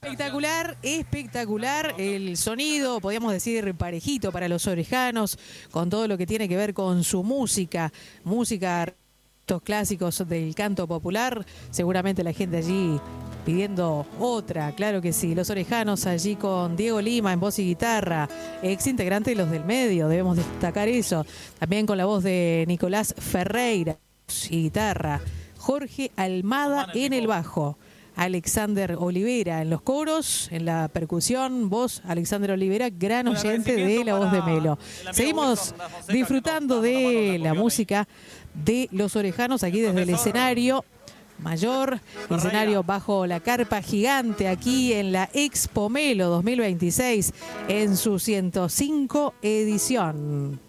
Espectacular, espectacular el sonido, podríamos decir parejito para los orejanos, con todo lo que tiene que ver con su música, estos clásicos del canto popular. Seguramente la gente allí pidiendo otra, claro que sí. Los orejanos allí con Diego Lima en voz y guitarra, ex integrante de Los del Medio, debemos destacar eso. También con la voz de Nicolás Ferreira, voz y guitarra. Jorge Almada en el bajo. Alexander Olivera en los coros, en la percusión, voz Alexander Olivera, gran oyente de La Voz de Melo. Seguimos disfrutando de la música de los orejanos aquí desde el escenario mayor, escenario bajo la carpa gigante aquí en la Expo Melo 2026 en su 105 edición.